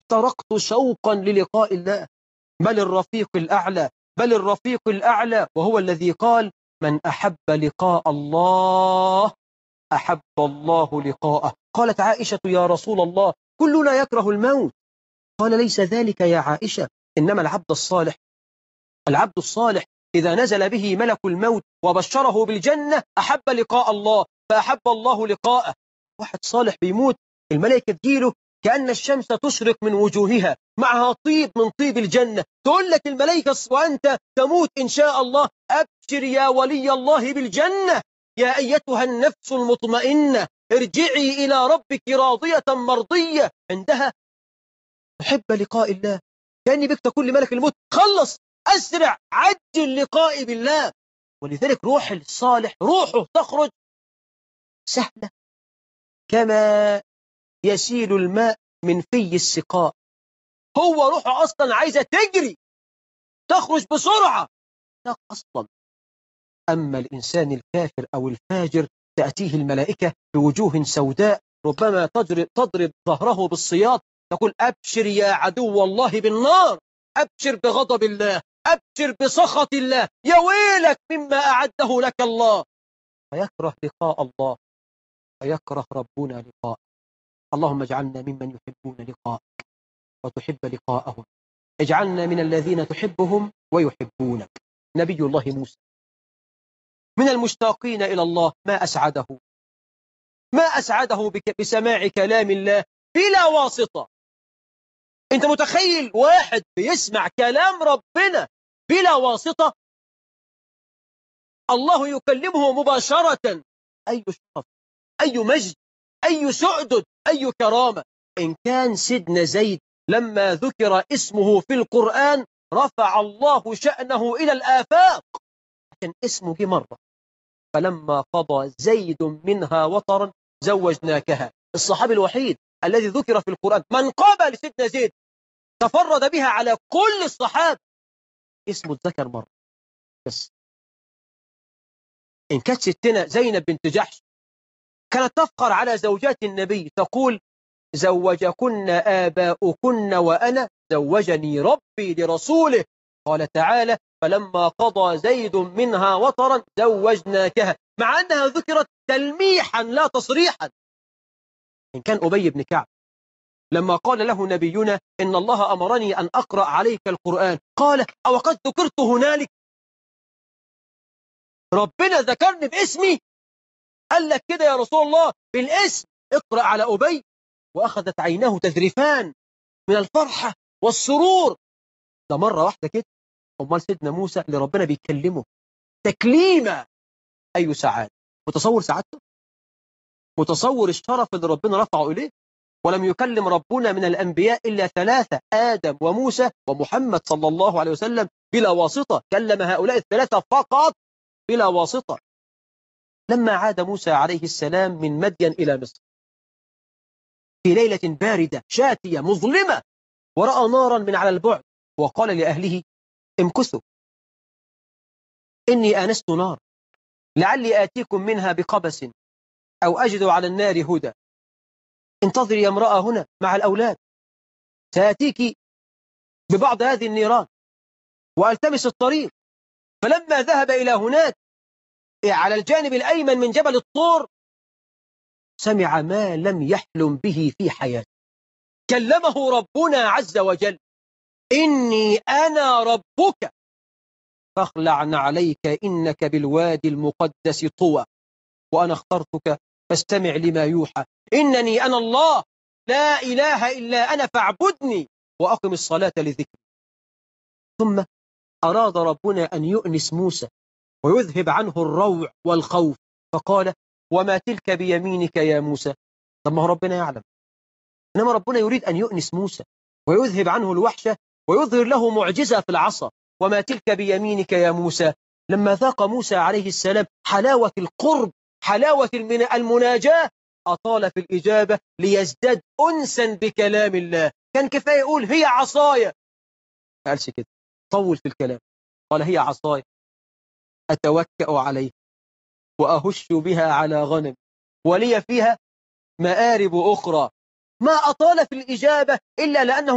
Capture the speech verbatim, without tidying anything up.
احترقت شوقا للقاء الله، بل الرفيق الأعلى، بل الرفيق الأعلى، وهو الذي قال: من أحب لقاء الله أحب الله لقاءه. قالت عائشة: يا رسول الله، كلنا يكره الموت. قال: ليس ذلك يا عائشة، إنما العبد الصالح العبد الصالح إذا نزل به ملك الموت وبشره بالجنة أحب لقاء الله فأحب الله لقاءه. واحد صالح بيموت، الملائكة تجيله كأن الشمس تشرق من وجوهها، معها طيب من طيب الجنة، تقول لك الملائكة: وأنت تموت إن شاء الله، أبشر يا ولي الله بالجنة، يا أيتها النفس المطمئنة ارجعي إلى ربك راضية مرضية. عندها تحب لقاء الله، كأني بك تقول لملك الموت: خلص، أسرع، عجل لقائي بالله. ولذلك روح الصالح روحه تخرج سهلة كما يسيل الماء من في السقاء. هو روحه أصلا عايزة تجري، تخرج بسرعة أصلا. أما الإنسان الكافر أو الفاجر تأتيه الملائكة بوجوه سوداء، ربما تضرب, تضرب ظهره بالسياط، تقول: أبشر يا عدو الله بالنار، أبشر بغضب الله، أبشر بسخط الله، يا ويلك مما أعده لك الله. فيكره لقاء الله، ويكره ربنا لقاء. اللهم اجعلنا ممن يحبون لقاءك وتحب لقاءهم، اجعلنا من الذين تحبهم ويحبونك. نبي الله موسى من المشتاقين إلى الله، ما أسعده ما أسعده بسماع كلام الله بلا واسطة. أنت متخيل واحد بيسمع كلام ربنا بلا واسطة؟ الله يكلمه مباشرة. أي شرف، أي مجد، أي سعدد، أي كرامة. إن كان سيدنا زيد لما ذكر اسمه في القرآن رفع الله شأنه إلى الآفاق، لكن اسمه جه مرة: فلما قضى زيد منها وطرا زوجناكها. الصحابي الوحيد الذي ذكر في القرآن من قابل سيدنا زيد تفرد بها على كل الصحابة، اسمه اتذكر مرة بس. إن كانت ستنا زينب بنت جحش كانت تفخر على زوجات النبي، تقول: زوجكن آباؤكن وأنا زوجني ربي لرسوله. قال تعالى: فلما قضى زيد منها وطرا زوجناكها، مع أنها ذكرت تلميحا لا تصريحا. إن كان أبي بن كعب لما قال له نبينا: إن الله أمرني أن أقرأ عليك القرآن، قال: أو قد ذكرت هنالك؟ ربنا ذكرني باسمي؟ قال لك كده يا رسول الله بالاسم، اقرأ على أبي. وأخذت عيناه تذرفان من الفرحة والسرور. ده مرة واحدة كده. أمال سيدنا موسى اللي ربنا بيكلمه تكليمة، أي سعادة. متصور سعادته؟ متصور الشرف اللي ربنا رفعه إليه؟ ولم يكلم ربنا من الأنبياء إلا ثلاثة: آدم وموسى ومحمد صلى الله عليه وسلم بلا واسطة. كلم هؤلاء الثلاثة فقط بلا واسطة. لما عاد موسى عليه السلام من مدين إلى مصر في ليلة باردة شاتية مظلمة، ورأى نارا من على البعد، وقال لأهله: امكثوا إني آنست نار لعلي آتيكم منها بقبس أو أجد على النار هدى. انتظري يا امرأة هنا مع الأولاد، سآتيك ببعض هذه النيران وألتمس الطريق. فلما ذهب إلى هناك على الجانب الأيمن من جبل الطور سمع ما لم يحلم به في حياته. كلمه ربنا عز وجل: إني أنا ربك فاخلع عليك إنك بالوادي المقدس طوى وأنا اخترتك فاستمع لما يوحى إنني أنا الله لا إله إلا أنا فاعبدني وأقم الصلاة لذكري. ثم أراد ربنا أن يؤنس موسى ويذهب عنه الروع والخوف، فقال: وما تلك بيمينك يا موسى؟ طب ما هو ربنا يعلم، إنما ربنا يريد أن يؤنس موسى ويذهب عنه الوحشة ويظهر له معجزة في العصا. وما تلك بيمينك يا موسى؟ لما ذاق موسى عليه السلام حلاوة القرب، حلاوة المناجاة، أطال في الإجابة ليزداد أنسا بكلام الله. كان كفاية يقول: هي عصايا، ما قالش كده، طول في الكلام، قال: هي عصايا أتوكأ عليه وأهش بها على غنم ولي فيها مآرب أخرى. ما أطال في الإجابة إلا لأنه